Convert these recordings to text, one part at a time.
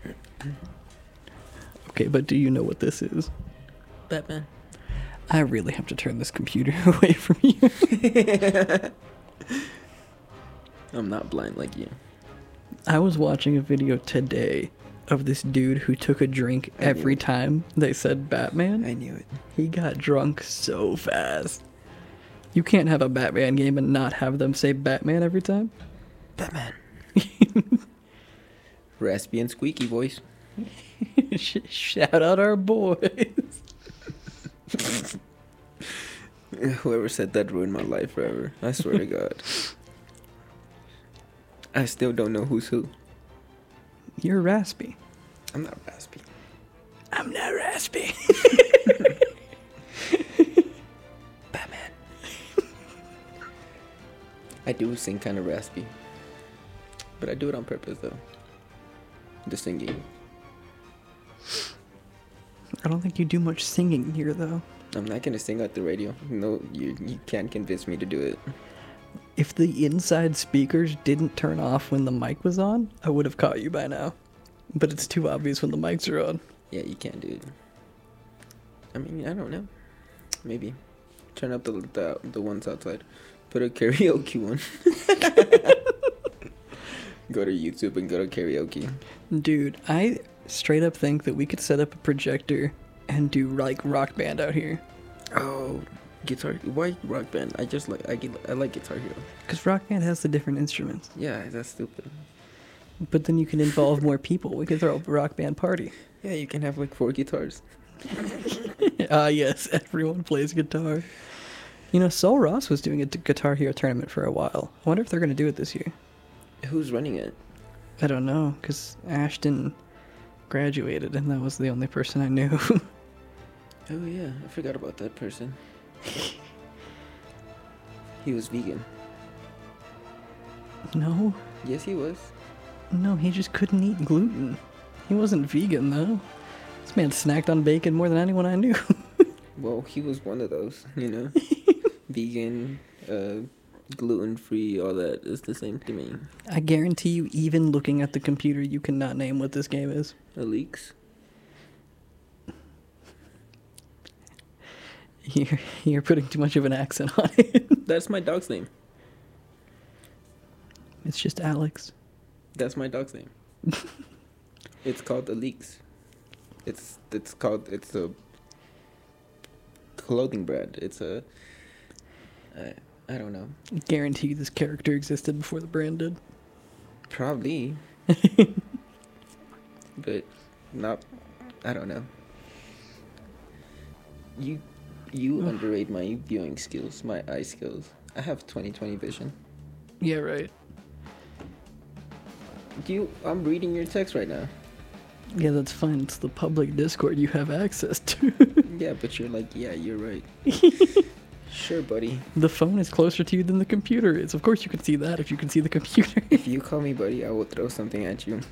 Okay, but do you know what this is? Batman. I really have to turn this computer away from you. I'm not blind like you. I was watching a video today of this dude who took a drink every time they said Batman. I knew it. He got drunk so fast. You can't have a Batman game and not have them say Batman every time. Batman. Raspy and squeaky voice. Shout out our boys. Whoever said that ruined my life forever. I swear to God. I still don't know who's who. You're raspy. I'm not raspy. I'm not raspy. Batman. I do sing kind of raspy. But I do it on purpose though. The singing. I don't think you do much singing here though. I'm not gonna sing at the radio. No, you can't convince me to do it. If the inside speakers didn't turn off when the mic was on, I would have caught you by now. But it's too obvious when the mics are on. Yeah, you can't do it. I mean, I don't know. Maybe. Turn up the ones outside. Put a karaoke one. Go to YouTube and go to karaoke. Dude, I straight up think that we could set up a projector and do like Rock Band out here. Oh, guitar. Why Rock Band? I like Guitar Hero. Because Rock Band has the different instruments. Yeah, that's stupid. But then you can involve more people. We could throw a Rock Band party. Yeah, you can have like 4 guitars. Yes, everyone plays guitar. You know, Sol Ross was doing a Guitar Hero tournament for a while. I wonder if they're going to do it this year. Who's running it? I don't know, because Ashton graduated and that was the only person I knew. Oh yeah, I forgot about that person. He was vegan. No, Yes, he was. no, he just couldn't eat gluten. He wasn't vegan, though. This man snacked on bacon more than anyone I knew. Well, he was one of those, you know. Vegan, gluten-free, all that is the same to me. I guarantee you, even looking at the computer, you cannot name what this game is. Leaks. You're putting too much of an accent on it. That's my dog's name. It's just Alex. That's my dog's name. It's called the Leaks. It's a clothing brand. It's a I don't know. Guarantee you this character existed before the brand did. Probably. But not, I don't know. You underrate my viewing skills, my eye skills. I have 20/20 vision. Yeah, right. I'm reading your text right now. Yeah, that's fine. It's the public Discord you have access to. Yeah, but you're like, yeah, you're right. Sure, buddy. The phone is closer to you than the computer is. Of course you can see that if you can see the computer. If you call me buddy, I will throw something at you.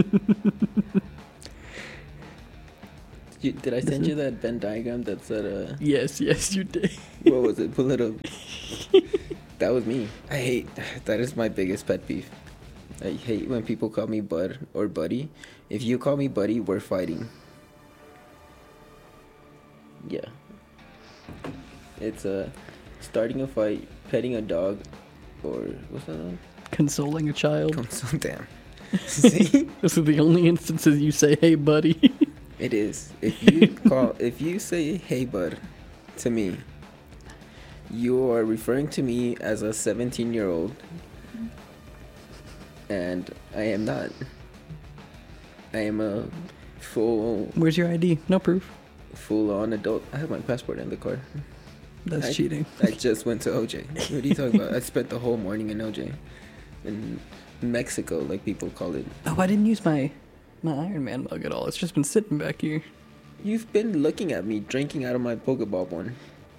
Did I send you that Venn diagram that said, Yes, you did. what was it? Pull it up. That was me. That is my biggest pet peeve. I hate when people call me bud or buddy. If you call me buddy, we're fighting. Yeah. It's starting a fight, petting a dog, or what's that one? Consoling a child. Damn. See? This is the only instances you say, hey, buddy. It is. If you say hey bud to me, you are referring to me as a 17-year-old. And I am not. I am a Where's your ID? No proof. full-on adult. I have my passport in the car. That's cheating. I just went to OJ. What are you talking about? I spent the whole morning in OJ. In Mexico, like people call it. Oh, I didn't use my Iron Man mug at all. It's just been sitting back here. You've been looking at me drinking out of my Pokeball one.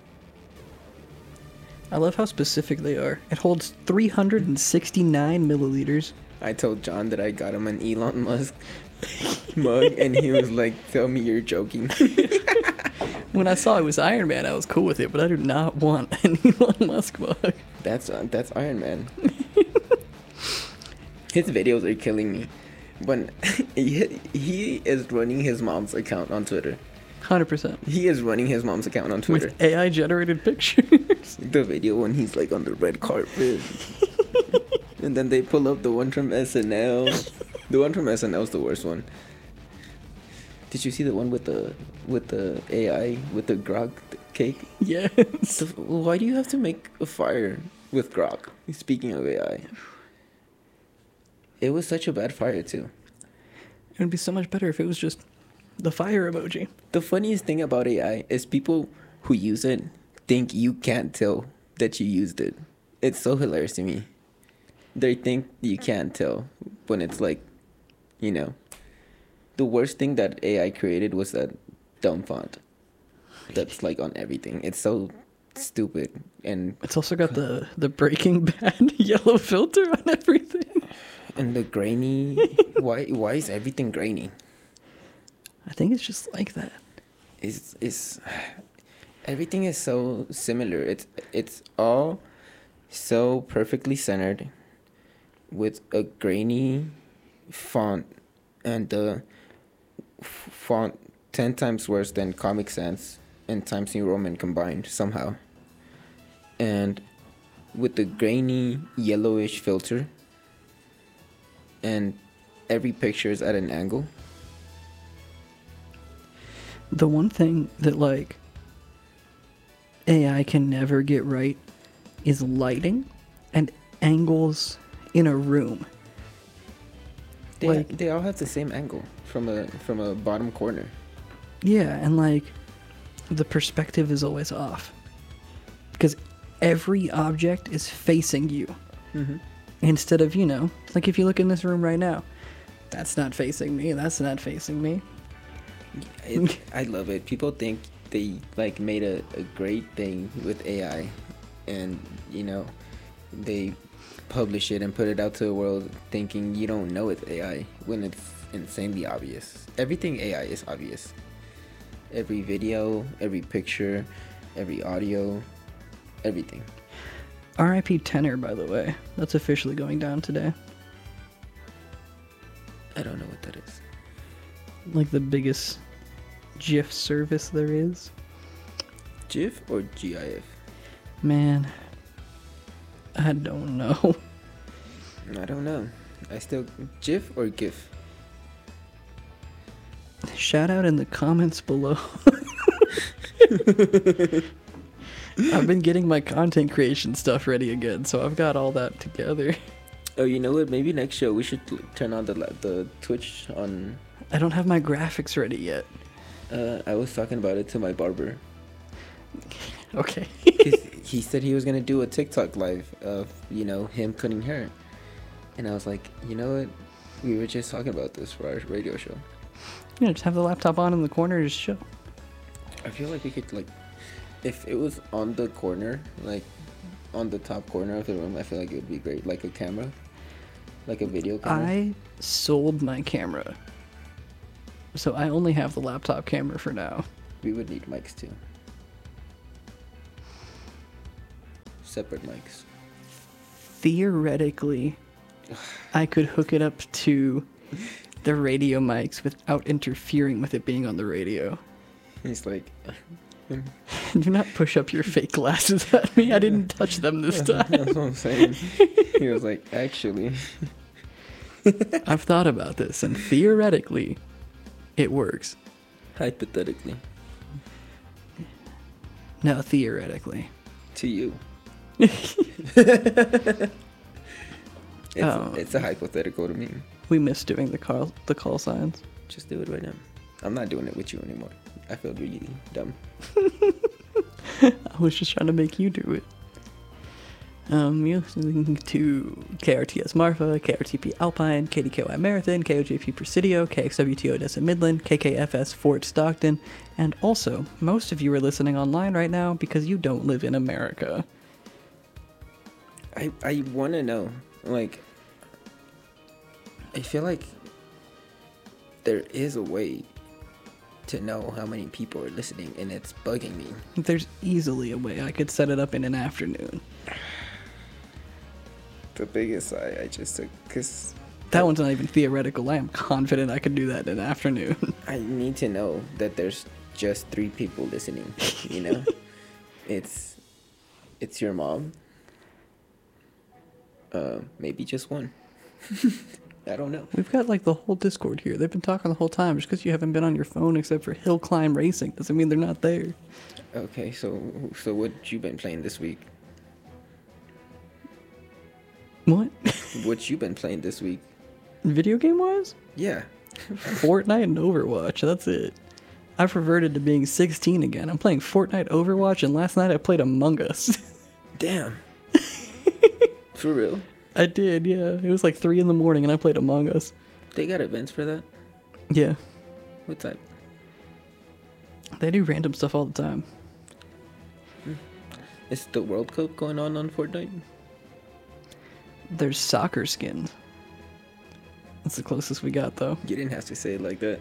I love how specific they are. It holds 369 milliliters. I told John that I got him an Elon Musk mug, and he was like, tell me you're joking. When I saw it was Iron Man, I was cool with it, but I do not want an Elon Musk mug. That's Iron Man. His videos are killing me. When he is running his mom's account on Twitter. 100%. He is running his mom's account on Twitter. With AI generated pictures. The video when he's like on the red carpet. And then they pull up the one from SNL. The one from SNL is the worst one. Did you see the one with the AI with the grog cake? Yes. Why do you have to make a fire with grog? Speaking of AI. It was such a bad fire too. It would be so much better if it was just the fire emoji. The funniest thing about AI is people who use it think you can't tell that you used it. It's so hilarious to me. They think you can't tell when it's like, you know. The worst thing that AI created was that dumb font that's like on everything. It's so stupid. And it's also got the Breaking Bad yellow filter on everything. And the grainy. Why is everything grainy? I think it's just like that. It's everything is so similar. It's all so perfectly centered with a grainy font, and the font 10 times worse than Comic Sans and Times New Roman combined somehow. And with the grainy yellowish filter, and every picture is at an angle. The one thing that, like, AI can never get right is lighting and angles in a room. They all have the same angle from a bottom corner. Yeah, and like the perspective is always off because every object is facing you. Mm-hmm. Instead of, you know, like if you look in this room right now, that's not facing me, that's not facing me. I love it. People think they like made a great thing with AI, and you know, they publish it and put it out to the world thinking you don't know it's AI when it's insanely obvious. Everything AI is obvious. Every video, every picture, every audio, everything. R.I.P. Tenor, by the way. That's officially going down today. I don't know what that is. Like the biggest GIF service there is. GIF or GIF? Man, I don't know. I don't know. I still GIF or GIF? Shout out in the comments below. I've been getting my content creation stuff ready again, so I've got all that together. Oh, you know what? Maybe next show we should turn on the Twitch on. I don't have my graphics ready yet. I was talking about it to my barber. Okay. He said he was gonna do a TikTok live of, you know, him cutting hair, and I was like, you know what? We were just talking about this for our radio show. Yeah, just have the laptop on in the corner, just chill. I feel like we could, like, if it was on the corner, like on the top corner of the room, I feel like it would be great, like a camera, like a video camera. I sold my camera, so I only have the laptop camera for now. We would need mics too. Separate mics. Theoretically, I could hook it up to the radio mics without interfering with it being on the radio. He's like, Do not push up your fake glasses at me. I didn't touch them this time. That's what I'm saying. He was like, actually. I've thought about this, and theoretically, it works. Hypothetically. No, theoretically. To you. It's a hypothetical to me. We miss doing the call signs. Just do it right now. I'm not doing it with you anymore. I feel really dumb. I was just trying to make you do it. You're listening to KRTS Marfa, KRTP Alpine, KDKY Marathon, KOJP Presidio, KXWT Odessa Midland, KKFS Fort Stockton, and also, most of you are listening online right now because you don't live in America. I want to know, like, I feel like there is a way to know how many people are listening, and it's bugging me. There's easily a way. I could set it up in an afternoon. The biggest I just took, because That one's not even theoretical. I am confident I could do that in an afternoon. I need to know that there's just 3 people listening. You know, it's your mom. Maybe just one. I don't know. We've got like the whole Discord here. They've been talking the whole time. Just because you haven't been on your phone except for Hill Climb Racing doesn't mean they're not there. Okay, so what you been playing this week? What? What you been playing this week? Video game wise? Yeah. Fortnite and Overwatch. That's it. I've reverted to being 16 again. I'm playing Fortnite, Overwatch, and last night I played Among Us. Damn. For real? I did, yeah. It was like 3 in the morning and I played Among Us. They got events for that? Yeah. What's that? They do random stuff all the time. Is the World Cup going on Fortnite? There's soccer skins. That's the closest we got, though. You didn't have to say it like that.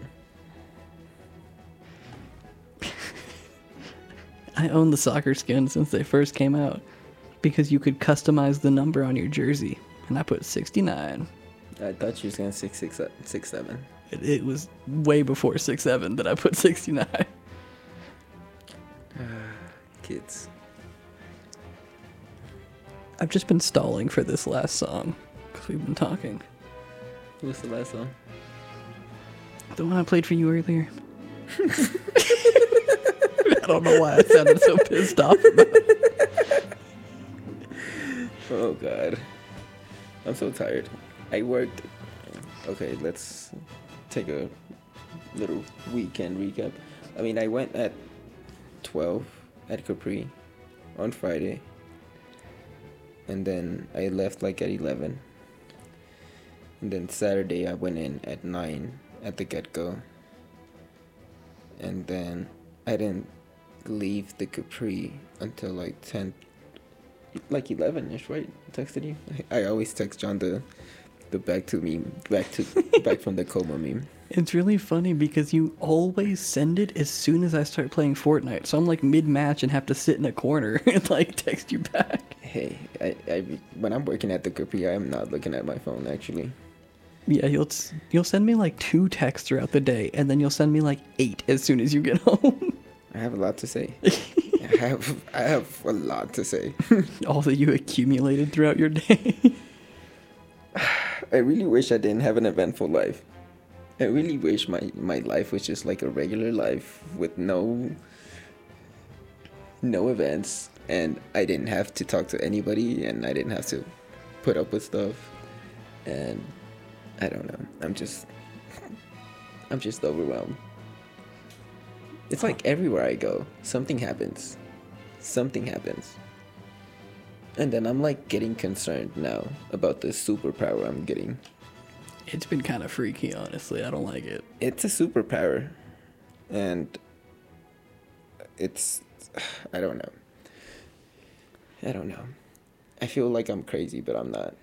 I own the soccer skin since they first came out. Because you could customize the number on your jersey. And I put 69. I thought you was going to 667. It was way before 6'7" that I put 69. Kids. I've just been stalling for this last song. Because we've been talking. What's the last song? The one I played for you earlier. I don't know why I sounded so pissed off about it. Oh, God. I'm so tired. I worked... Okay, let's take a little weekend recap. I mean, I went at 12 at Capri on Friday. And then I left like at 11. And then Saturday I went in at 9 at the get-go. And then I didn't leave the Capri until like 10, like 11ish, right? I texted you. I always text John the back from the coma meme. It's really funny because you always send it as soon as I start playing Fortnite. So I'm like mid-match and have to sit in a corner and like text you back. Hey, I when I'm working at the Capri, I'm not looking at my phone actually. Yeah, you'll send me like 2 texts throughout the day, and then you'll send me like 8 as soon as you get home. I have a lot to say. I have a lot to say. All that you accumulated throughout your day. I really wish I didn't have an eventful life. I really wish my life was just like a regular life with no events, and I didn't have to talk to anybody, and I didn't have to put up with stuff, and I don't know. I'm just overwhelmed. It's like everywhere I go, something happens. And then I'm like getting concerned now about the superpower I'm getting. It's been kind of freaky, honestly. I don't like it. It's a superpower. And I don't know. I feel like I'm crazy, but I'm not.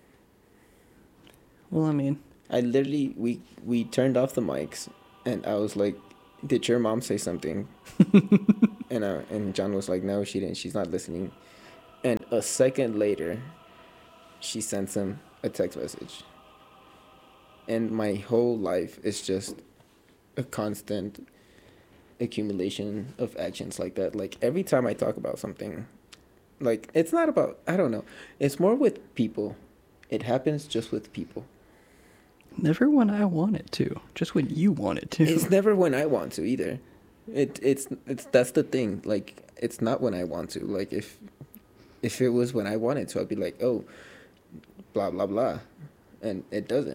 Well, I mean, I literally, we turned off the mics, and I was like, did your mom say something? And John was like, no, she didn't. She's not listening. And a second later, she sends him a text message. And my whole life is just a constant accumulation of actions like that. Like, every time I talk about something, like, it's not about, I don't know. It's more with people. It happens just with people. Never when I want it to. Just when you want it to. It's never when I want to either. It's that's the thing. Like, it's not when I want to. Like, if it was when I wanted to, I'd be like, oh, blah blah blah, and it doesn't.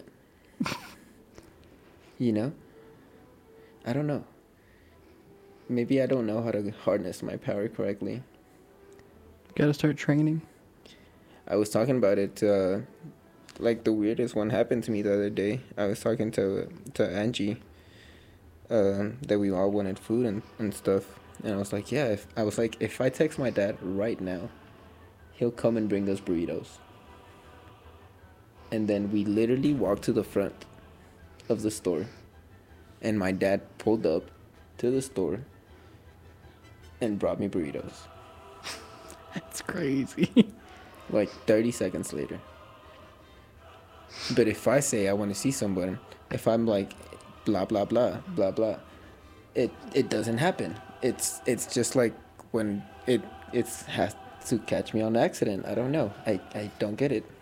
You know? I don't know. Maybe I don't know how to harness my power correctly. Gotta start training. I was talking about it. Like, the weirdest one happened to me the other day. I was talking to Angie. That we all wanted food and stuff. And I was like, yeah. If I text my dad right now, he'll come and bring us burritos. And then we literally walked to the front of the store. And my dad pulled up to the store and brought me burritos. That's crazy. Like 30 seconds later. But if I say I want to see someone, if I'm like, blah blah blah blah blah, it doesn't happen. It's just like when it has to catch me on accident. I don't know. I don't get it.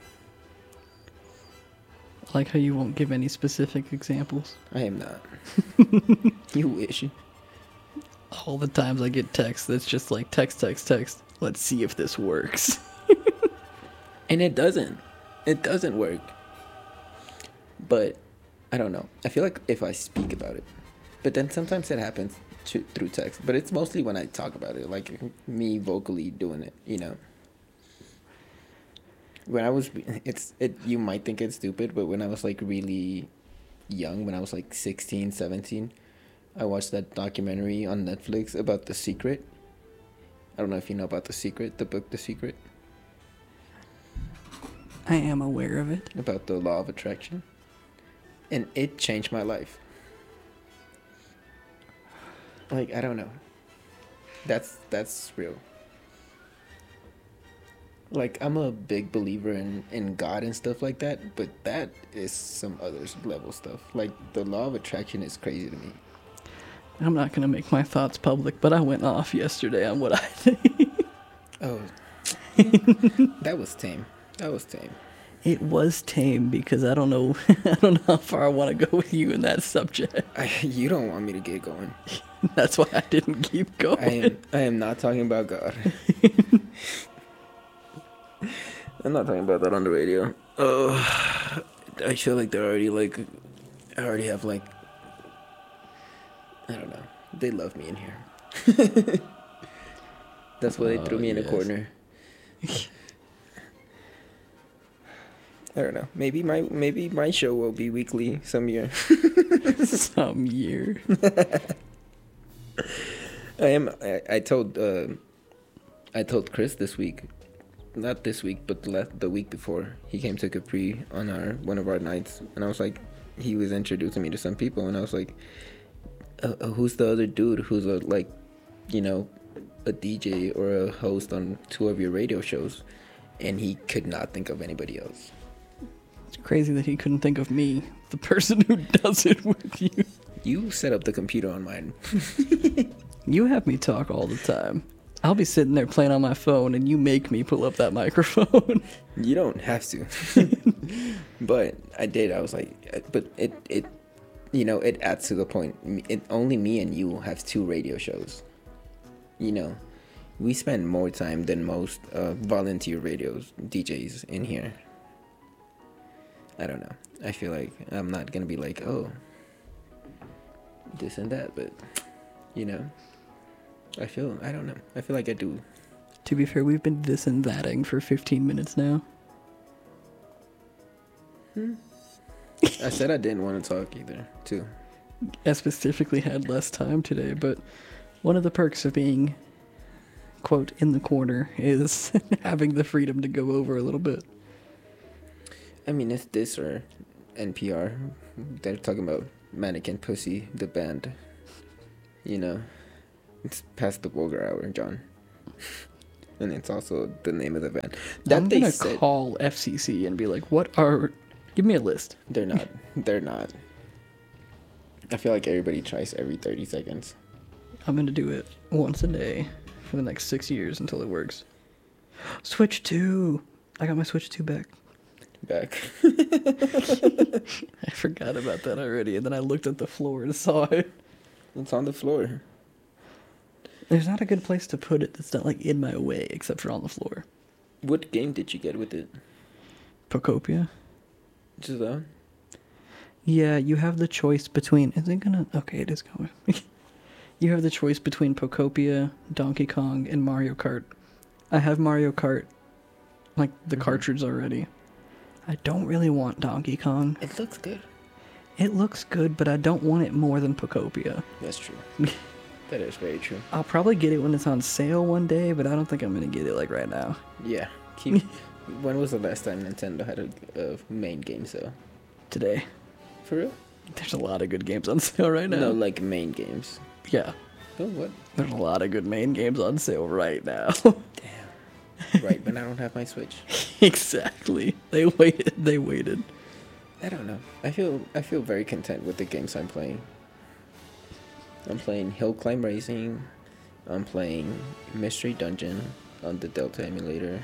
I like how you won't give any specific examples. I am not. You wish. All the times I get text that's just like text. Let's see if this works. And it doesn't. It doesn't work. But I don't know. I feel like if I speak about it, but then sometimes it happens through text. But it's mostly when I talk about it, like me vocally doing it. You know. When I was, you might think it's stupid, but when I was like really young, when I was like 16, 17, I watched that documentary on Netflix about The Secret. I don't know if you know about The Secret, the book The Secret. I am aware of it. About the law of attraction. And it changed my life. Like, I don't know. That's real. Like, I'm a big believer in God and stuff like that, but that is some other level stuff. Like, the law of attraction is crazy to me. I'm not going to make my thoughts public, but I went off yesterday on what I think. Oh. That was tame. It was tame because I don't know how far I want to go with you in that subject. You don't want me to get going. That's why I didn't keep going. I am not talking about God. I'm not talking about that on the radio. Oh, I feel like they're already like, I already have like, I don't know. They love me in here. That's why they threw me in a corner. I don't know. Maybe my show will be weekly some year. Some year. I told Chris this week. Not this week, but the week before, he came to Capri on one of our nights, and I was like, he was introducing me to some people, and I was like, who's the other dude who's a DJ or a host on 2 of your radio shows? And he could not think of anybody else. It's crazy that he couldn't think of me, the person who does it with you. You set up the computer on mine. You have me talk all the time. I'll be sitting there playing on my phone, and you make me pull up that microphone. You don't have to. But I did. I was like, but it adds to the point. Only me and you have 2 radio shows. You know, we spend more time than most volunteer DJs in here. I don't know. I feel like I'm not gonna be like, oh, this and that, but you know. I don't know. I feel like I do. To be fair, we've been this and thatting for 15 minutes now. I said I didn't want to talk either, too. I specifically had less time today, but one of the perks of being, quote, in the corner is having the freedom to go over a little bit. I mean, it's this or NPR. They're talking about Mannequin Pussy, the band. You know. It's past the vulgar hour, John. And it's also the name of the band. I'm going to call FCC and be like, give me a list. They're not. I feel like everybody tries every 30 seconds. I'm going to do it once a day for the next 6 years until it works. Switch 2. I got my Switch 2 back. I forgot about that already, and then I looked at the floor and saw it. It's on the floor. There's not a good place to put it that's not like in my way except for on the floor. What game did you get with it? Pocopia. Just that? Yeah, you have the choice between... Is it gonna... Okay, it is going. You have the choice between Pocopia, Donkey Kong, and Mario Kart. I have Mario Kart, like the cartridge already. I don't really want Donkey Kong. It looks good. It looks good, but I don't want it more than Pocopia. That's true. That is very true. I'll probably get it when it's on sale one day, but I don't think I'm going to get it like right now. Yeah. When was the last time Nintendo had a main game sale? Today. For real? There's a lot of good games on sale right now. No, like main games. Yeah. Oh, what? There's a lot of good main games on sale right now. Damn. Right, but I don't have my Switch. Exactly. They waited. I don't know. I feel very content with the games I'm playing. I'm playing Hill Climb Racing. I'm playing Mystery Dungeon on the Delta emulator.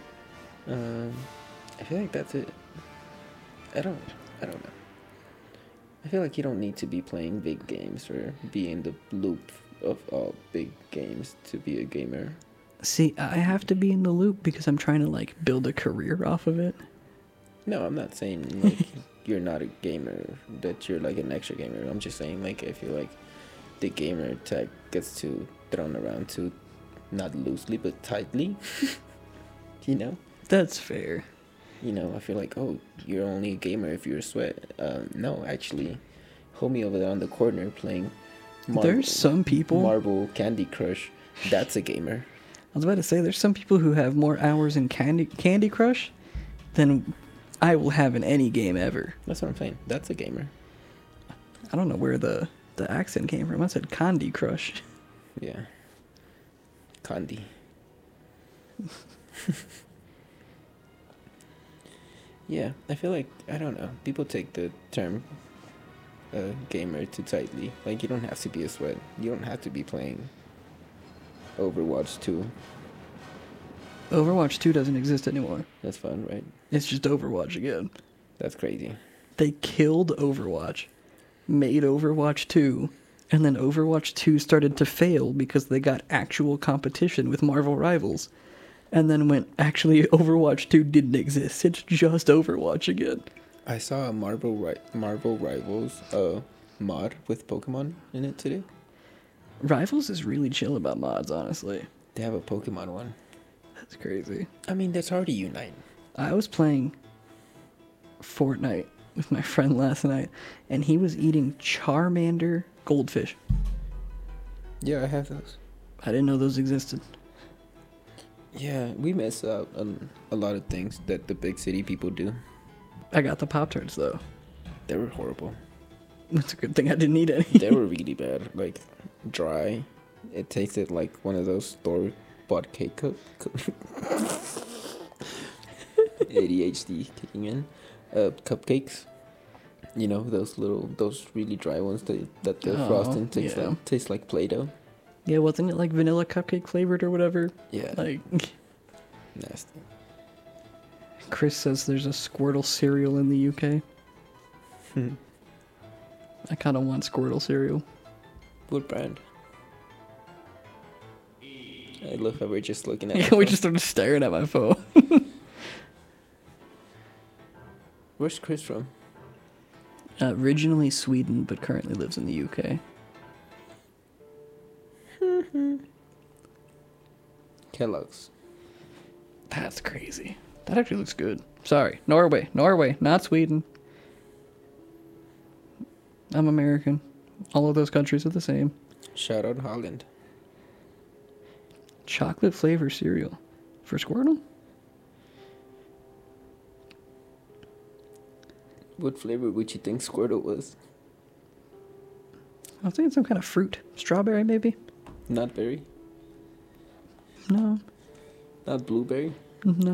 I feel like that's it. I don't know. I feel like you don't need to be playing big games or be in the loop of all big games to be a gamer. See, I have to be in the loop because I'm trying to like build a career off of it. No, I'm not saying like you're not a gamer, that you're like an extra gamer. I'm just saying like I feel like the gamer tag gets too thrown around too, not loosely but tightly. You know? That's fair. You know, I feel like, oh, you're only a gamer if you're a sweat. No, actually, homie over there on the corner playing There's some people... Marble Candy Crush. That's a gamer. I was about to say, there's some people who have more hours in Candy Crush than I will have in any game ever. That's what I'm saying. That's a gamer. I don't know where the accent came from. I said Candy Crush. Yeah. Candy. Yeah, I feel like, I don't know, people take the term gamer too tightly. Like, you don't have to be a sweat. You don't have to be playing Overwatch 2. Overwatch 2 doesn't exist anymore. That's fun, right? It's just Overwatch again. That's crazy. They killed Overwatch, made Overwatch 2, and then Overwatch 2 started to fail because they got actual competition with Marvel Rivals. And then when actually Overwatch 2 didn't exist, it's just Overwatch again. I saw a Marvel Rivals mod with Pokemon in it today. Rivals is really chill about mods, honestly. They have a Pokemon one. That's crazy. I mean, that's already Unite. I was playing Fortnite with my friend last night, and he was eating Charmander goldfish. Yeah, I have those. I didn't know those existed. Yeah, we miss out on a lot of things that the big city people do. I got the Pop-Tarts, though. They were horrible. It's a good thing I didn't eat any. They were really bad. Like, dry. It tasted like one of those store-bought cake ADHD kicking in. Cupcakes. You know, those really dry ones that the frosting tastes like Play-Doh. Yeah, wasn't it like vanilla cupcake flavored or whatever? Yeah. Like, nasty. Chris says there's a Squirtle cereal in the UK. I kind of want Squirtle cereal. What brand? I love how we're just looking at Yeah, we just started staring at my phone. Where's Chris from? Originally Sweden, but currently lives in the UK. Kellogg's. That's crazy. That actually looks good. Sorry. Norway, not Sweden. I'm American. All of those countries are the same. Shout out Holland. Chocolate flavor cereal. For Squirtle? What flavor would you think Squirtle was? I was thinking some kind of fruit. Strawberry, maybe? Not berry? No. Not blueberry? No.